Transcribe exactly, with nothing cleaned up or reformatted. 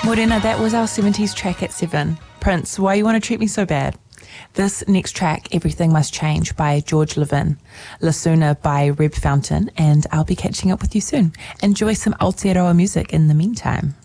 Morena, that was our seventies track at seven. Prince, Why You Want to Treat Me So Bad. This next track, Everything Must Change by George Levin, La Suna by Reb Fountain, and I'll be catching up with you soon. Enjoy some Aotearoa music in the meantime.